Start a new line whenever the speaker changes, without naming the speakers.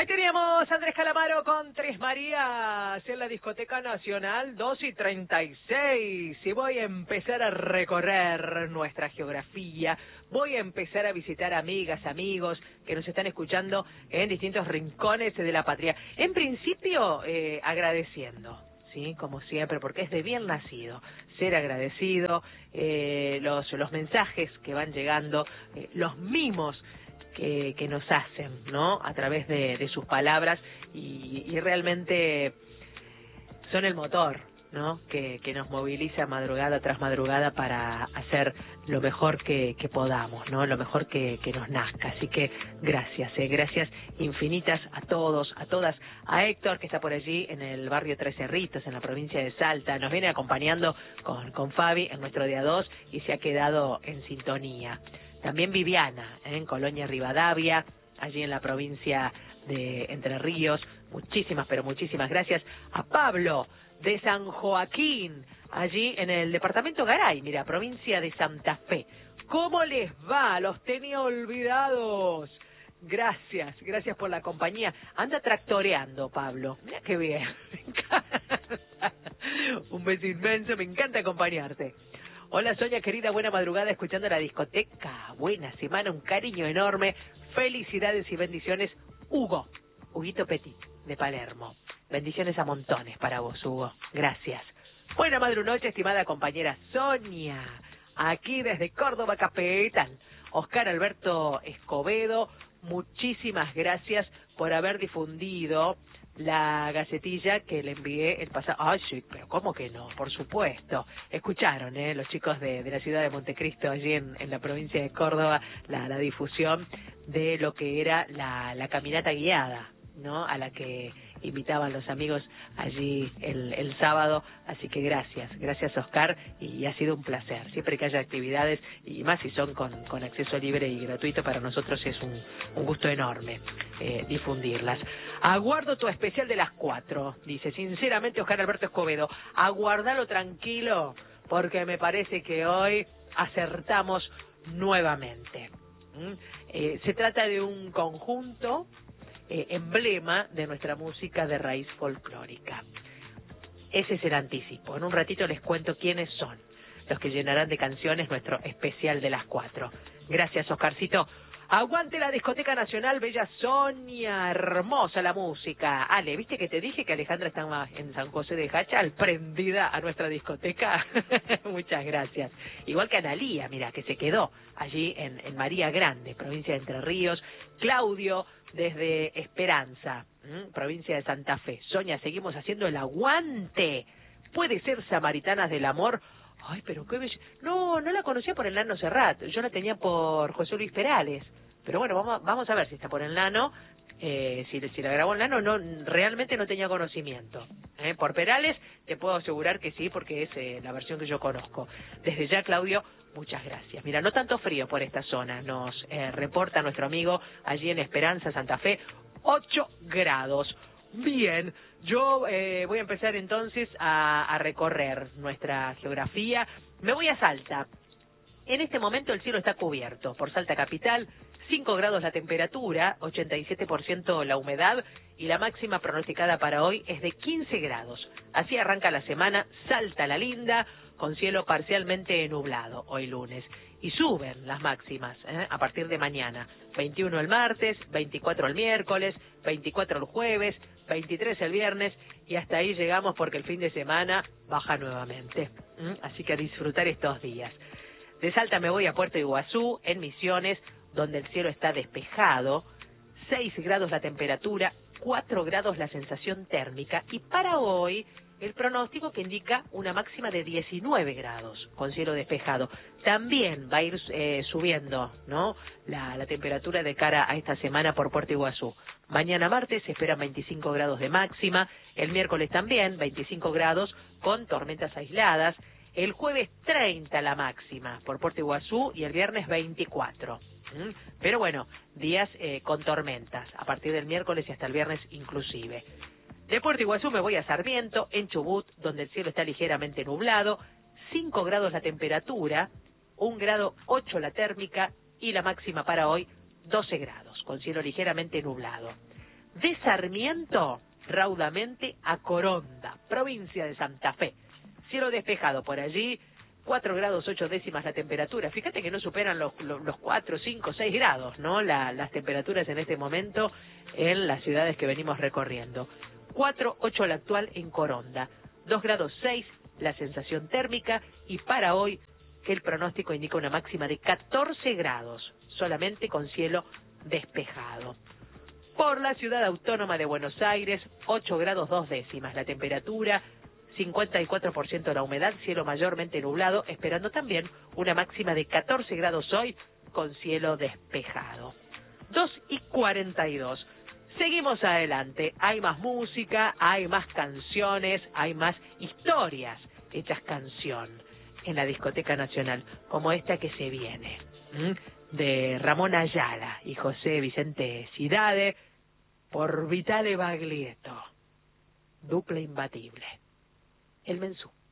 Ahí teníamos a Andrés Calamaro con Tres Marías en la Discoteca Nacional 2:36. Y voy a empezar a recorrer nuestra geografía. Voy a empezar a visitar amigas, amigos que nos están escuchando en distintos rincones de la patria. En principio, agradeciendo, ¿sí? Como siempre, porque es de bien nacido ser agradecido, los mensajes que van llegando, los mimos que nos hacen, ¿no? A través de sus palabras y realmente son el motor, ¿no? Que nos moviliza madrugada tras madrugada para hacer lo mejor que podamos, ¿no? Lo mejor que nos nazca. Así que gracias, gracias infinitas a todos, a todas, a Héctor que está por allí en el barrio Tres Cerritos, en la provincia de Salta, nos viene acompañando con Fabi en nuestro día 2 y se ha quedado en sintonía. También Viviana, en Colonia Rivadavia, allí en la provincia de Entre Ríos. Muchísimas, pero muchísimas gracias. A Pablo, de San Joaquín, allí en el departamento Garay, mira, provincia de Santa Fe. ¿Cómo les va? Los tenía olvidados. Gracias, gracias por la compañía. Anda tractoreando, Pablo. Mira qué bien. Me encanta. Un beso inmenso, me encanta acompañarte. Hola Sonia querida, buena madrugada escuchando la discoteca. Buena semana, un cariño enorme. Felicidades y bendiciones. Huguito Petit, de Palermo. Bendiciones a montones para vos, Hugo. Gracias. Buena madrunoche, estimada compañera Sonia. Aquí desde Córdoba, Capital. Oscar Alberto Escobedo, muchísimas gracias por haber difundido la gacetilla que le envié el pasado. Ay, sí, pero ¿cómo que no? Por supuesto. Escucharon, los chicos de la ciudad de Montecristo, allí en la provincia de Córdoba, la difusión de lo que era la caminata guiada, ¿no? A la que invitaban los amigos allí el sábado. Así que gracias Oscar, y ha sido un placer. Siempre que haya actividades, y más si son con acceso libre y gratuito, para nosotros es un gusto enorme difundirlas. Aguardo tu especial de las 4, dice sinceramente Oscar Alberto Escobedo. Aguardalo tranquilo, porque me parece que hoy acertamos nuevamente. Se trata de un conjunto emblema de nuestra música de raíz folclórica. Ese es el anticipo. En un ratito les cuento quiénes son los que llenarán de canciones nuestro especial de las 4. Gracias, Oscarcito. Aguante la Discoteca Nacional, bella Sonia, hermosa la música. Ale, ¿viste que te dije que Alejandra estaba en San José de Jachal, prendida a nuestra discoteca? Muchas gracias. Igual que Analía, mira, que se quedó allí en María Grande, provincia de Entre Ríos. Claudio, desde Esperanza, provincia de Santa Fe. Sonia, seguimos haciendo el aguante. Puede ser Samaritanas del Amor. Ay, pero qué bello. No la conocía por el Nano Serrat. Yo la tenía por José Luis Perales. Pero bueno, vamos a ver si está por el Nano. Si la grabó el Nano, realmente no tenía conocimiento. Por Perales te puedo asegurar que sí, porque es la versión que yo conozco. Desde ya, Claudio, muchas gracias. Mira, no tanto frío por esta zona. Nos reporta nuestro amigo allí en Esperanza, Santa Fe, 8 grados. Bien, yo voy a empezar entonces a recorrer nuestra geografía. Me voy a Salta. En este momento el cielo está cubierto por Salta capital, 5 grados la temperatura, 87% la humedad, y la máxima pronosticada para hoy es de 15 grados. Así arranca la semana Salta la linda, con cielo parcialmente nublado hoy lunes. Y suben las máximas a partir de mañana. 21 el martes, 24 el miércoles, 24 el jueves, 23 el viernes, y hasta ahí llegamos porque el fin de semana baja nuevamente. Así que a disfrutar estos días. De Salta me voy a Puerto Iguazú, en Misiones, donde el cielo está despejado, 6 grados la temperatura, 4 grados la sensación térmica, y para hoy el pronóstico que indica una máxima de 19 grados, con cielo despejado. También va a ir subiendo, ¿no?, la temperatura de cara a esta semana por Puerto Iguazú. Mañana martes se esperan 25 grados de máxima, el miércoles también 25 grados con tormentas aisladas, el jueves 30 la máxima por Puerto Iguazú y el viernes 24. Pero bueno, días con tormentas, a partir del miércoles y hasta el viernes inclusive. De Puerto Iguazú me voy a Sarmiento, en Chubut, donde el cielo está ligeramente nublado, 5 grados la temperatura, 1 grado 8 la térmica y la máxima para hoy 12 grados, con cielo ligeramente nublado. De Sarmiento, raudamente a Coronda, provincia de Santa Fe. Cielo despejado por allí, 4 grados 8 décimas la temperatura. Fíjate que no superan los 4, 5, 6 grados, ¿no? Las temperaturas en este momento en las ciudades que venimos recorriendo. 4,8 la actual en Coronda, 2 grados 6 la sensación térmica, y para hoy que el pronóstico indica una máxima de 14 grados, solamente con cielo despejado. Por la ciudad autónoma de Buenos Aires, 8 grados 2 décimas la temperatura, 54% la humedad, cielo mayormente nublado, esperando también una máxima de 14 grados hoy con cielo despejado. 2:42. Seguimos adelante, hay más música, hay más canciones, hay más historias hechas canción en la Discoteca Nacional, como esta que se viene, de Ramón Ayala y José Vicente Cidade, por Vitale Baglietto, dupla imbatible, El Mensú.